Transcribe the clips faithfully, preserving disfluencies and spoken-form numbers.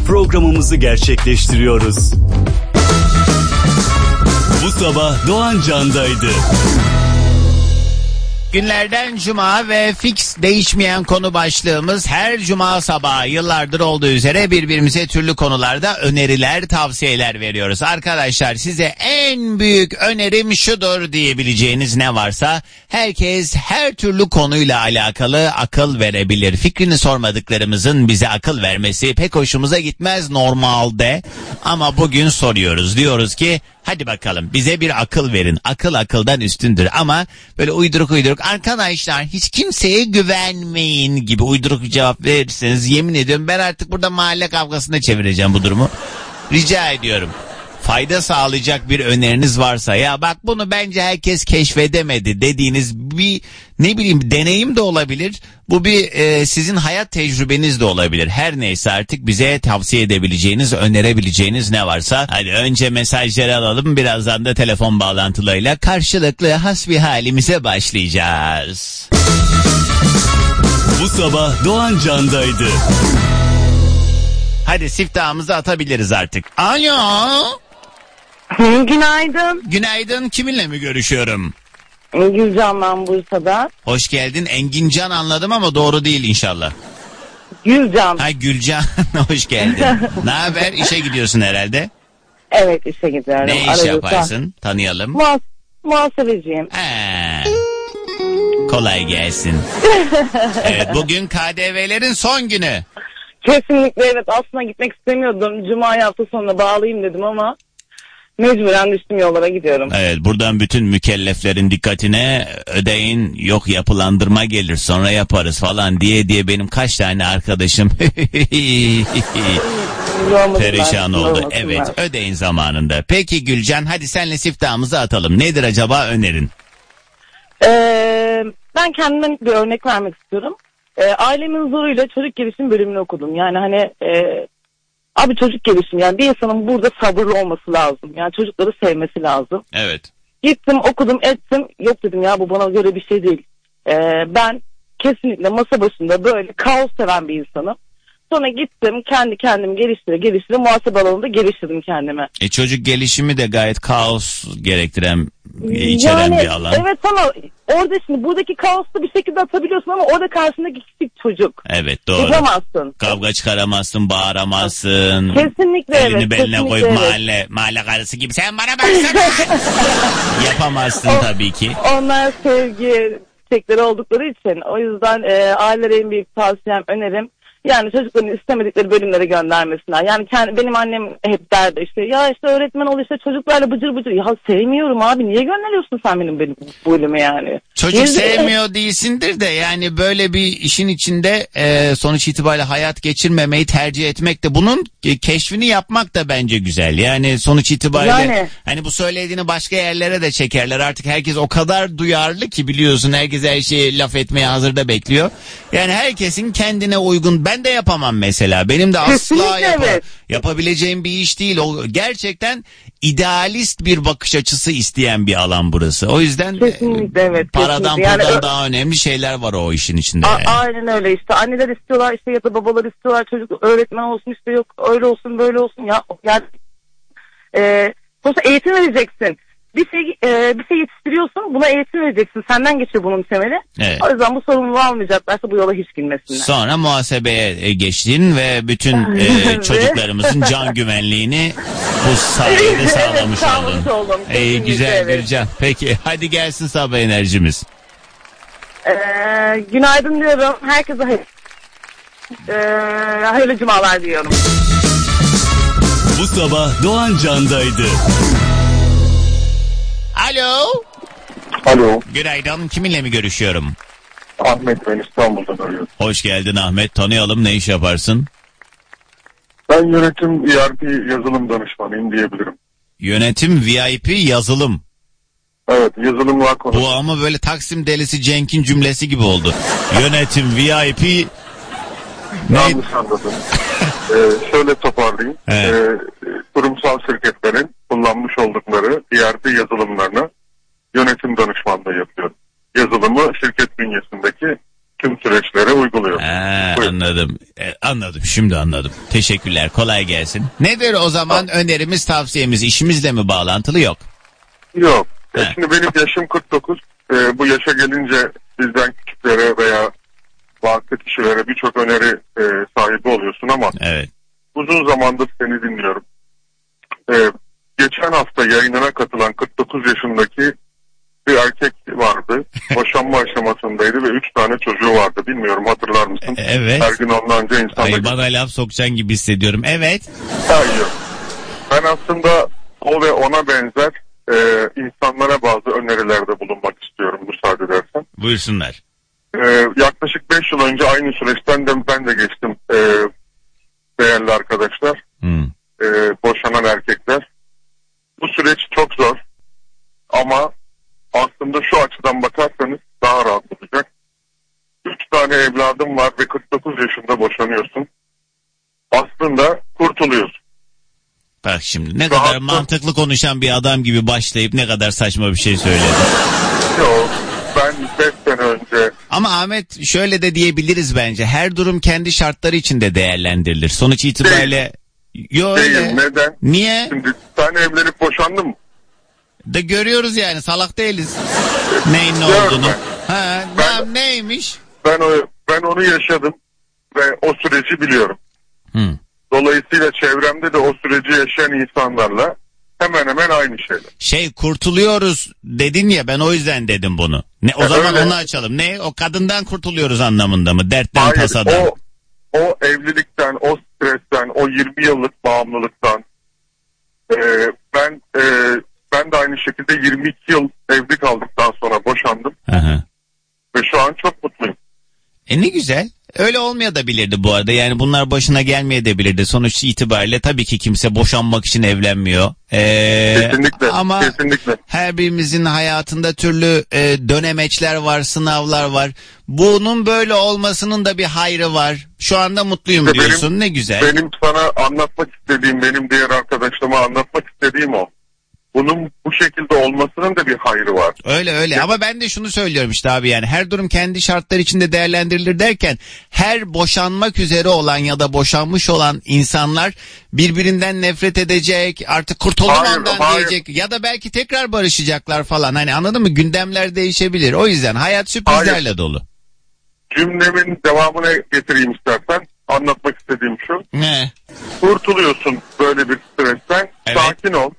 programımızı gerçekleştiriyoruz. Bu sabah Doğan Can'daydı. Günlerden cuma ve fix değişmeyen konu başlığımız her cuma sabahı yıllardır olduğu üzere birbirimize türlü konularda öneriler, tavsiyeler veriyoruz. Arkadaşlar size en büyük önerim şudur diyebileceğiniz ne varsa herkes her türlü konuyla alakalı akıl verebilir. Fikrini sormadıklarımızın bize akıl vermesi pek hoşumuza gitmez normalde ama bugün soruyoruz. Diyoruz ki hadi bakalım bize bir akıl verin. Akıl akıldan üstündür ama böyle uyduruk uyduruk arkadaşlar hiç kimseye güvenmeyin gibi uyduruk cevap verirseniz yemin ediyorum ben artık burada mahalle kavgasına çevireceğim bu durumu. Rica ediyorum. Fayda sağlayacak bir öneriniz varsa ya bak bunu bence herkes keşfedemedi dediğiniz bir ne bileyim deneyim de olabilir. Bu bir e, sizin hayat tecrübeniz de olabilir. Her neyse artık bize tavsiye edebileceğiniz, önerebileceğiniz ne varsa. Hadi önce mesajları alalım, birazdan da telefon bağlantılarıyla karşılıklı hasbihalimize başlayacağız. Bu sabah Doğan Can'daydı. Hadi siftahımızı atabiliriz artık. Alo. Günaydın. Günaydın, kiminle mi görüşüyorum? Gülcan ben Bursa'da. Hoş geldin. Engincan anladım ama doğru değil inşallah. Gülcan. Ha Gülcan, hoş geldin. Ne haber? İşe gidiyorsun herhalde. Evet işe gidiyorum. Ne iş Aralıkta. yaparsın? Tanıyalım. Muhas muhasebeciyim. Ha. Kolay gelsin. Evet, bugün K D V'lerin son günü. Kesinlikle evet, aslında gitmek istemiyordum. Cuma hafta sonuna bağlayayım dedim ama mecburen düştüm, yollara gidiyorum. Evet, buradan bütün mükelleflerin dikkatine ödeyin, yok yapılandırma gelir sonra yaparız falan diye diye benim kaç tane arkadaşım perişan oldu. Evet, ödeyin zamanında. Peki Gülcan, hadi senle siftahımızı atalım. Nedir acaba önerin? Ee, ben kendimden bir örnek vermek istiyorum. Ee, ailemin zoruyla çocuk gelişim bölümünü okudum. Yani hani e, abi çocuk gelişim, yani bir insanın burada sabırlı olması lazım. Yani çocukları sevmesi lazım. Evet. Gittim okudum ettim, yok dedim ya bu bana göre bir şey değil. Ee, ben kesinlikle masa başında böyle kaos seven bir insanım. Sonra gittim kendi kendimi geliştire geliştire muhasebe alanında geliştirdim kendime. E çocuk gelişimi de gayet kaos gerektiren, içeren yani, bir alan. Evet ama orada şimdi buradaki kaosu bir şekilde atabiliyorsun ama orada karşındaki küçük çocuk. Evet doğru. Yapamazsın. Kavga çıkaramazsın, bağıramazsın. Kesinlikle Elini evet. beline kesinlikle koyup evet. mahalle, mahalle karısı gibi sen bana baksana. Yapamazsın o, tabii ki. Onlar sevgi çiçekleri oldukları için o yüzden e, ailelere en büyük tavsiyem, önerim. Yani çocukların istemedikleri bölümlere göndermesinler. Yani kendi, benim annem hep derdi işte ya işte öğretmen ol işte çocuklarla bıcır bıcır. Ya sevmiyorum abi, niye gönderiyorsun sen benim benim bölümü yani? Çocuk Biz, sevmiyor değilsindir de yani böyle bir işin içinde e, sonuç itibariyle hayat geçirmemeyi tercih etmek de bunun keşfini yapmak da bence güzel. Yani sonuç itibariyle yani, hani bu söylediğini başka yerlere de çekerler. Artık herkes o kadar duyarlı ki biliyorsun, herkes her şeyi laf etmeye hazırda bekliyor. Yani herkesin kendine uygun, ben de yapamam mesela. Benim de asla yapa, evet. yapabileceğim bir iş değil. O gerçekten idealist bir bakış açısı isteyen bir alan burası. O yüzden kesinlikle evet. paradan kesinlikle. puldan Yani, daha önemli şeyler var o işin içinde. A- Yani. Aynen öyle işte. Anneler istiyorlar işte ya da babalar istiyorlar çocuk öğretmen olsun, işte yok öyle olsun böyle olsun ya. Yani e, sonuçta eğitim vereceksin. Bir şey e, bir şey yetiştiriyorsun, buna eğitim vereceksin. Senden geçiyor bunun temeli. Evet. O yüzden bu sorumluluğu almayacaklarsa bu yola hiç girmesinler. Sonra muhasebeye geçtin ve bütün e, çocuklarımızın can güvenliğini bu sayede sağlamış evet, oldun. oldum. İyi, güzel evet. Gülcan. Peki hadi gelsin sabah enerjimiz. Ee, günaydın diyorum. Herkese hayırlı, ee, hayırlı cumalar diyorum. Bu sabah Doğan Can'daydı. Alo. Alo. Günaydın. Kiminle mi görüşüyorum? Ahmet, ben İstanbul'dan arıyorum. Hoş geldin Ahmet. Tanıyalım, ne iş yaparsın? Ben yönetim E R P yazılım danışmanıyım diyebilirim. Yönetim V I P yazılım. Evet, yazılımlar konusu. Bu ama böyle Taksim delisi Cenk'in cümlesi gibi oldu. Yönetim V I P... Yanlış anladım. ee, şöyle toparlayayım. Evet. Ee, kurumsal şirketlerin kullanmış oldukları E R P yazılımlarını yönetim danışmanlığı yapıyorum. Yazılımı şirket bünyesindeki tüm süreçlere uyguluyor. Ha, anladım. E, anladım. anladım. Şimdi anladım. Teşekkürler. Kolay gelsin. Nedir o zaman önerimiz, tavsiyemiz? İşimizle mi bağlantılı? Yok. Yok. E He. şimdi benim yaşım kırk dokuz. E, bu yaşa gelince bizden küçüklere veya vakti kişilere birçok öneri e, sahibi oluyorsun ama Evet. uzun zamandır seni dinliyorum. E, geçen hafta yayınına katılan kırk dokuz yaşındaki bir erkek vardı. Boşanma aşamasındaydı ve üç tane çocuğu vardı. Bilmiyorum, hatırlar mısın? Evet. Her gün onlarca insanla... Ay, bana laf sokacaksın gibi hissediyorum. Evet. Hayır. Ben aslında o ve ona benzer e, insanlara bazı önerilerde bulunmak istiyorum, müsaade edersen. Buyursunlar. E, yaklaşık beş yıl önce aynı süreçten de ben de geçtim e, değerli arkadaşlar. Hmm. E, boşanan erkekler. Bu süreç çok zor ama aslında şu açıdan bakarsanız daha rahat olacak. Üç tane evladım var ve kırk dokuz yaşında boşanıyorsun. Aslında kurtuluyorsun. Bak şimdi ne Rahatlı. kadar mantıklı konuşan bir adam gibi başlayıp ne kadar saçma bir şey söyledi. Yok, ben beş sene önce... Ama Ahmet, şöyle de diyebiliriz bence. Her durum kendi şartları içinde değerlendirilir. Sonuç itibariyle... Yo, Değil, öyle. neden? Niye? Şimdi sen evlenip boşandın mı? De görüyoruz yani, salak değiliz. Neyin ne Görme. olduğunu. Ha, Ben- ne, neymiş? Ben o ben onu yaşadım ve o süreci biliyorum. Hı. Dolayısıyla çevremde de o süreci yaşayan insanlarla hemen hemen aynı şeyler. Şey, kurtuluyoruz dedin ya, ben o yüzden dedim bunu. Ne o E, zaman öyle. onu açalım. Ne, o kadından kurtuluyoruz anlamında mı? Dertten, Hayır, tasadan. o o evlilikten, o stresten, o yirmi yıllık bağımlılıktan e, ben e, ben de aynı şekilde yirmi iki yıl evli kaldıktan sonra boşandım Aha. ve şu an çok mutluyum. E ne güzel. Öyle olmayabilirdi bu arada. Yani bunlar başına gelmeyebilirdi. Sonuç itibariyle tabii ki kimse boşanmak için evlenmiyor. Ee, Kesinlikle. Ama kesinlikle. her birimizin hayatında türlü e, dönemeçler var, sınavlar var. Bunun böyle olmasının da bir hayrı var. Şu anda mutluyum İşte diyorsun. benim- Ne güzel. Benim sana anlatmak istediğim, benim diğer arkadaşlarıma anlatmak istediğim o. Bunun bu şekilde olmasının da bir hayrı var. Öyle öyle ama ben de şunu söylüyorum işte abi, yani her durum kendi şartları içinde değerlendirilir derken her boşanmak üzere olan ya da boşanmış olan insanlar birbirinden nefret edecek, artık kurtuldum Hayır, ondan hayır. diyecek ya da belki tekrar barışacaklar falan, hani anladın mı, gündemler değişebilir. O yüzden hayat sürprizlerle Hayır. dolu. Cümlemin devamını getireyim istersen. Anlatmak istediğim şu. Ne? Kurtuluyorsun böyle bir stresten. Evet. Sakin ol.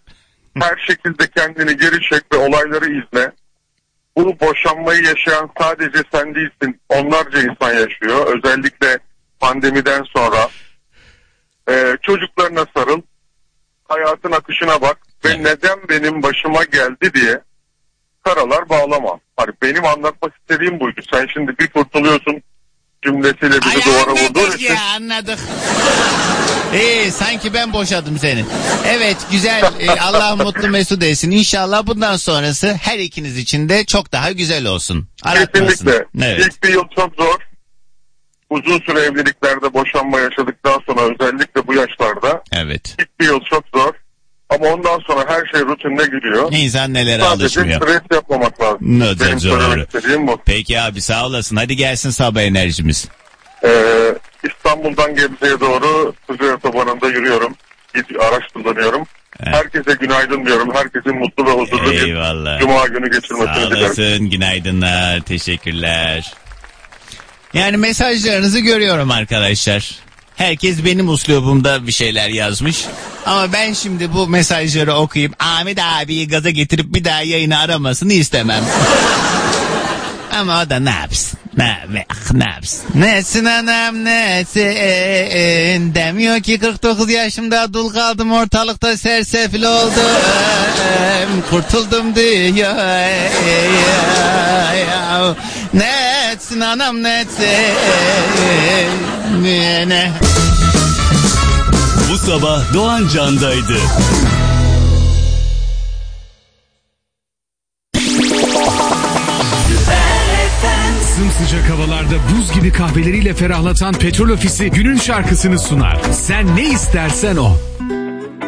Her şekilde kendini geri çek ve olayları izle. Bu boşanmayı yaşayan sadece sen değilsin. Onlarca insan yaşıyor. Özellikle pandemiden sonra. Ee, çocuklarına sarıl. Hayatın akışına bak. Ve Evet. neden benim başıma geldi diye karalar bağlama. Hani benim anlatmak istediğim buydu. Sen şimdi bir kurtuluyorsun cümlesiyle bizi Ay duvara vurduğun anladık için. ya, anladık. İyi, sanki ben boşadım seni. Evet, güzel. Ee, Allah mutlu mesut etsin. İnşallah bundan sonrası her ikiniz için de çok daha güzel olsun. Aratmasın. Kesinlikle. Evet. İlk bir yıl çok zor. Uzun süre evliliklerde boşanma yaşadıktan sonra, özellikle bu yaşlarda Evet. ilk bir yıl çok zor. Ama ondan sonra her şey rutinine giriyor. İnsan nelere Sadece alışmıyor. stres yapmamak lazım. Ne Benim doğru. söylemek istediğim bu. Peki abi, sağ olasın. Hadi gelsin sabah enerjimiz. Ee, İstanbul'dan Gebze'ye doğru Kuzey Otobanı'nda yürüyorum. Bir araç kullanıyorum. Evet. Herkese günaydın diyorum. Herkesin mutlu ve huzurlu bir Eyvallah. cuma günü geçirmesini Sağ dilerim. olasın. Günaydınlar. Teşekkürler. Yani mesajlarınızı görüyorum arkadaşlar. Herkes benim uslubumda bir şeyler yazmış. Ama ben şimdi bu mesajları okuyup Ahmet abiyi gaza getirip bir daha yayını aramasını istemem. Ama o da ne yapsın? Ne, ne yapsın? Nesin anam nesin? Demiyor ki kırk dokuz yaşımda dul kaldım, ortalıkta sersefil oldum. Kurtuldum diyor. Nesin anam nesin? Ne? Bu sabah Doğan Can'daydı. Sımsıcak havalarda buz gibi kahveleriyle ferahlatan Petrol Ofisi günün şarkısını sunar. Sen ne istersen o.